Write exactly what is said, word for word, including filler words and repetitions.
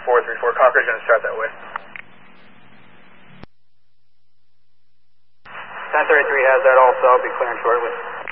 four three four, Conqueror's going to start that way. ten thirty-three has that also, I'll be clearing shortly.